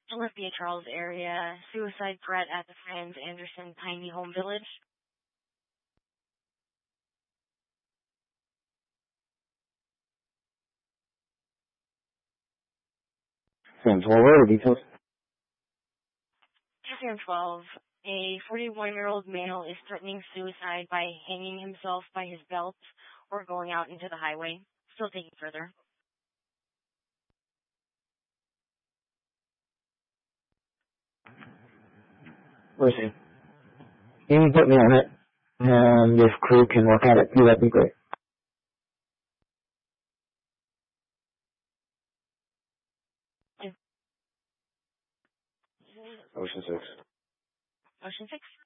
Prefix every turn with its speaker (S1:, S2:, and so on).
S1: Olympia Charles area, suicide threat at the Franz Anderson tiny home village.
S2: Sam 12, what are the details?
S1: Sam 12, a 41-year-old male is threatening suicide by hanging himself by his belt or going out into the highway. Still taking further.
S2: Listen, you can put me on it, and if crew can work at it, that'd be great. Ocean 6.
S1: Ocean 6?